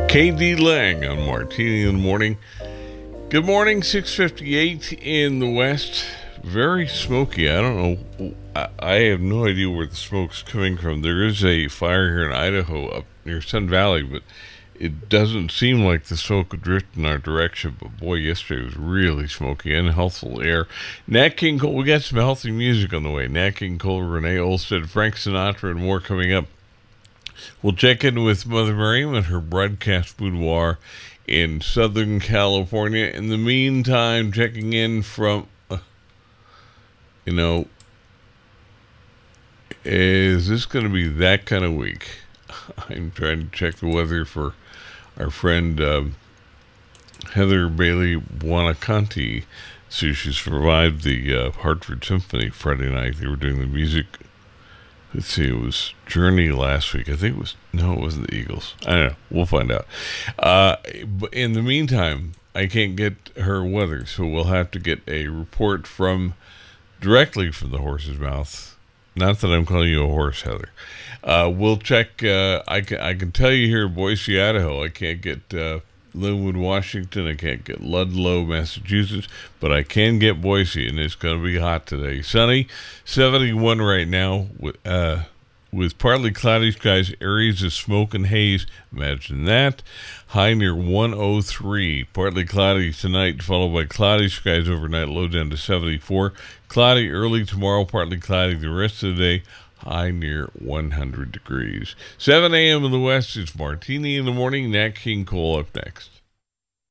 KD Lang on Martini in the Morning. Good morning, 6:58 in the west. Very smoky. I don't know. I have no idea where the smoke's coming from. There is a fire here in Idaho up near Sun Valley, but it doesn't seem like the smoke would drift in our direction. But boy, yesterday was really smoky, unhealthful air. Nat King Cole, we got some healthy music on the way. Nat King Cole, Renee Olstead, Frank Sinatra, and more coming up. We'll check in with Mother Miriam at her broadcast boudoir in Southern California. In the meantime, checking in from, is this going to be that kind of week? I'm trying to check the weather for our friend Heather Bailey Buonaconti. So she survived the Hartford Symphony Friday night. They were doing the music. Let's see, it was Journey last week. I think it wasn't the Eagles. I don't know. We'll find out. But in the meantime, I can't get her weather, so we'll have to get a report directly from the horse's mouth. Not that I'm calling you a horse, Heather. We'll check. I can tell you here in Boise, Idaho, I can't get Linwood, Washington. I can't get Ludlow, Massachusetts, but I can get Boise, and it's going to be hot today. Sunny, 71 right now, with partly cloudy skies, areas of smoke and haze. Imagine that. High near 103. Partly cloudy tonight, followed by cloudy skies overnight, low down to 74. Cloudy early tomorrow, partly cloudy the rest of the day. High near 100 degrees. 7 a.m. in the west, it's Martini in the Morning. Nat King Cole up next.